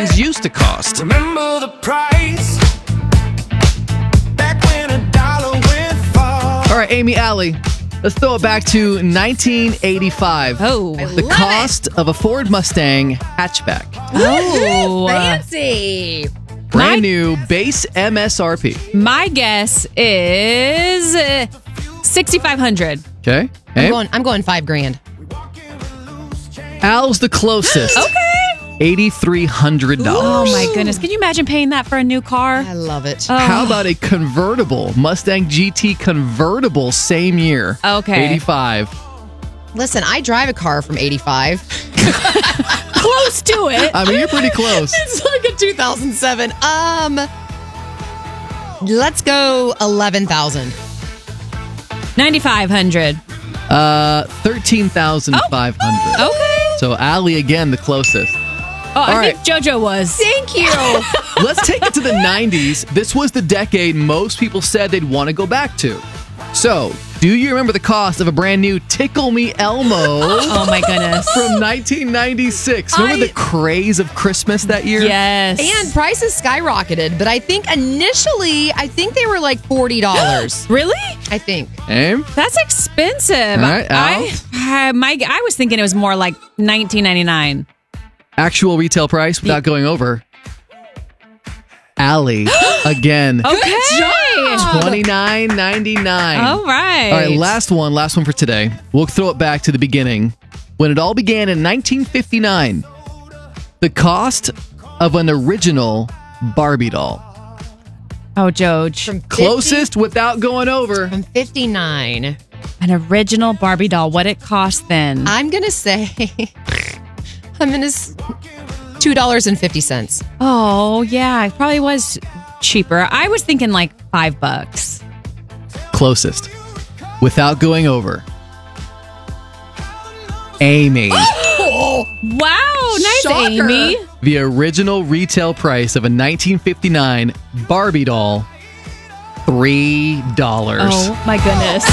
Mustangs used to cost. Remember the price back when $1 went far. All right, Amy, Allie, let's throw it back to 1985. Oh. The cost of a Ford Mustang hatchback. Oh. Fancy. Brand new base MSRP. My guess is $6,500. Okay. Hey, I'm going $5,000. Al's the closest. Okay. $8,300. Oh, my goodness. Can you imagine paying that for a new car? I love it. How about a convertible Mustang GT convertible same year? Okay. 85. Listen, I drive a car from 85. Close to it. I mean, you're pretty close. It's like a 2007. Let's go 11,000. $9,500. 13,500. Okay. So Allie again the closest. Oh, I right. think JoJo was. Thank you. Let's take it to the 90s. This was the decade most people said they'd want to go back to. So, do you remember the cost of a brand new Tickle Me Elmo Oh, my goodness. from 1996? Remember the craze of Christmas that year? Yes. And prices skyrocketed, but I think initially, they were like $40. Really? I think. Aim? That's expensive. All right, Al? I was thinking it was more like $19.99. Actual retail price without going over. Allie again. Okay. $29.99. All right. All right, last one for today. We'll throw it back to the beginning. When it all began in 1959, the cost of an original Barbie doll. Oh, Joj. From 50 Closest without going over. From 59. An original Barbie doll. What it cost then? I'm going to say, $2.50. Oh, yeah. It probably was cheaper. I was thinking like $5. Closest without going over. Amy. Wow. Nice, Shocker. Amy. The original retail price of a 1959 Barbie doll, $3. Oh, my goodness.